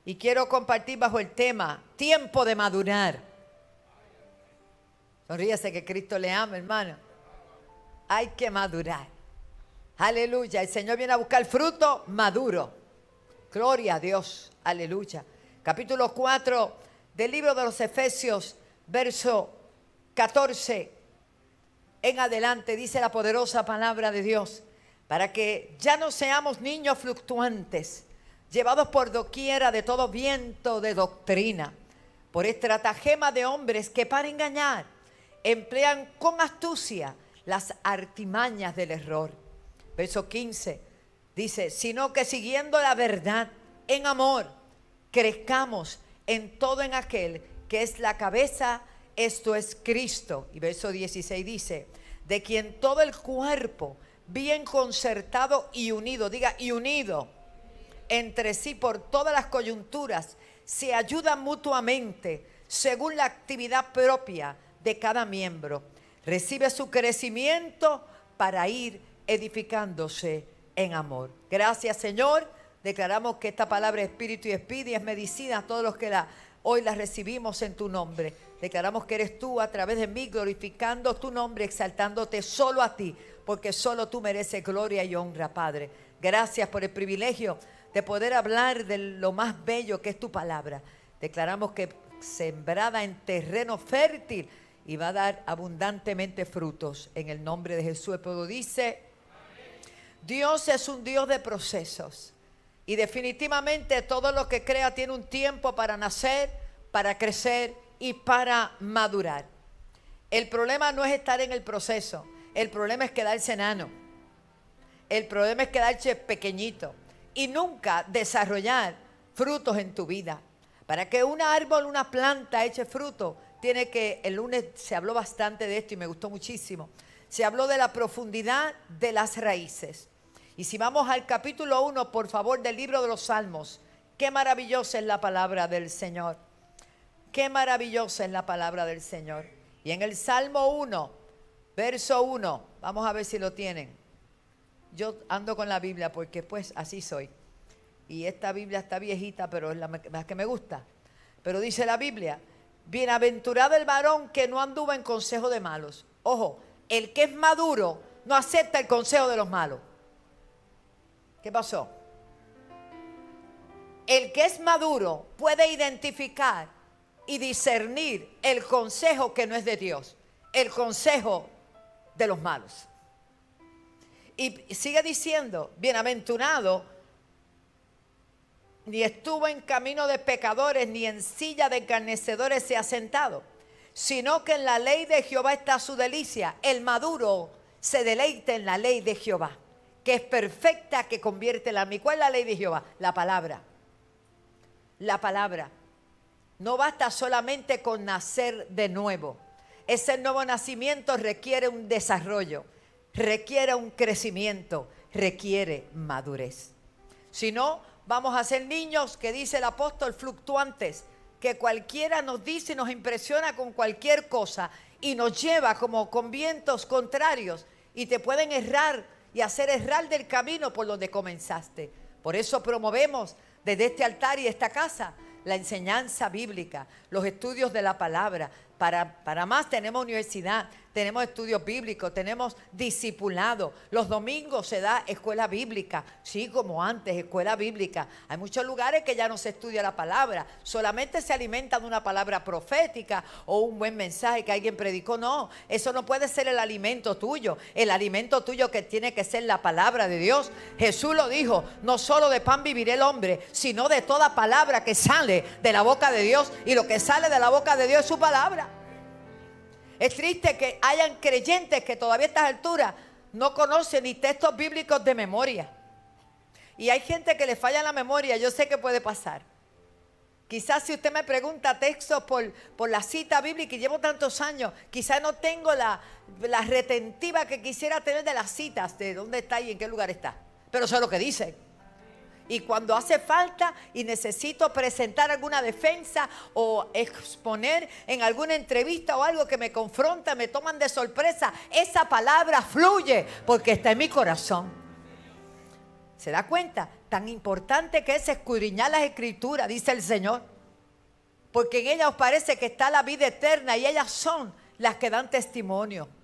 Y quiero compartir bajo el tema, tiempo de madurar. Sonríese que Cristo le ama, hermano. Hay que madurar. Aleluya. El Señor viene a buscar fruto maduro. Gloria a Dios. Aleluya. Capítulo 4 del libro de los Efesios, verso 14 en adelante, dice la poderosa palabra de Dios, para que ya no seamos niños fluctuantes, llevados por doquiera de todo viento de doctrina, por estratagema de hombres que para engañar emplean con astucia las artimañas del error. Verso 15 dice, sino que siguiendo la verdad en amor, crezcamos en todo en aquel que es la cabeza, esto es Cristo. Y verso 16 dice, de quien todo el cuerpo bien concertado y unido, diga y unido entre sí por todas las coyunturas, se ayuda mutuamente según la actividad propia de cada miembro. Recibe su crecimiento para ir edificándose en amor. Gracias, Señor. Declaramos que esta palabra es espíritu y es medicina a todos los que hoy la recibimos en tu nombre. Declaramos que eres tú a través de mí, glorificando tu nombre, exaltándote solo a ti, porque solo tú mereces gloria y honra, Padre. Gracias por el privilegio de poder hablar de lo más bello que es tu palabra. Declaramos que sembrada en terreno fértil y va a dar abundantemente frutos. En el nombre de Jesús, el pueblo dice, Dios es un Dios de procesos. Y definitivamente todo lo que crea tiene un tiempo para nacer, para crecer y para madurar. El problema no es estar en el proceso. El problema es quedarse enano. El problema es quedarse pequeñito y nunca desarrollar frutos en tu vida. Para que un árbol, una planta eche fruto, tiene que, el lunes se habló bastante de esto y me gustó muchísimo. Se habló de la profundidad de las raíces. Y si vamos al capítulo 1, por favor, del libro de los Salmos, qué maravillosa es la palabra del Señor. Qué maravillosa es la palabra del Señor. Y en el Salmo 1, verso 1, vamos a ver si lo tienen. Yo ando con la Biblia porque pues así soy. Y esta Biblia está viejita, pero es la que me gusta. Pero dice la Biblia, bienaventurado el varón que no anduvo en consejo de malos. Ojo, el que es maduro no acepta el consejo de los malos. ¿Qué pasó? El que es maduro puede identificar y discernir el consejo que no es de Dios, el consejo de los malos. Y sigue diciendo, bienaventurado, ni estuvo en camino de pecadores, ni en silla de escarnecedores se ha sentado, sino que en la ley de Jehová está su delicia. El maduro se deleita en la ley de Jehová, que es perfecta, que convierte el alma. ¿Y cuál es la ley de Jehová? La palabra. La palabra. No basta solamente con nacer de nuevo. Ese nuevo nacimiento requiere un desarrollo, requiere un crecimiento, requiere madurez. Si no, vamos a ser niños, que dice el apóstol, fluctuantes, que cualquiera nos dice y nos impresiona con cualquier cosa y nos lleva como con vientos contrarios y te pueden errar y hacer errar del camino por donde comenzaste. Por eso promovemos desde este altar y esta casa la enseñanza bíblica, los estudios de la palabra. Para más tenemos universidad, tenemos estudios bíblicos, tenemos discipulado. Los domingos se da escuela bíblica, sí, como antes, escuela bíblica. Hay muchos lugares que ya no se estudia la palabra, solamente se alimenta de una palabra profética o un buen mensaje que alguien predicó. No, eso no puede ser el alimento tuyo. El alimento tuyo que tiene que ser la palabra de Dios. Jesús lo dijo, no solo de pan vivirá el hombre, sino de toda palabra que sale de la boca de Dios. Y lo que sale de la boca de Dios es su palabra. Es triste que hayan creyentes que todavía a estas alturas no conocen ni textos bíblicos de memoria. Y hay gente que le falla la memoria. Yo sé que puede pasar. Quizás si usted me pregunta textos por la cita bíblica y llevo tantos años, quizás no tengo la retentiva que quisiera tener de las citas, de dónde está y en qué lugar está. Pero eso es lo que dice. Y cuando hace falta y necesito presentar alguna defensa o exponer en alguna entrevista o algo que me confronta, me toman de sorpresa, esa palabra fluye porque está en mi corazón. ¿Se da cuenta? Tan importante que es escudriñar las Escrituras, dice el Señor. Porque en ellas os parece que está la vida eterna y ellas son las que dan testimonio.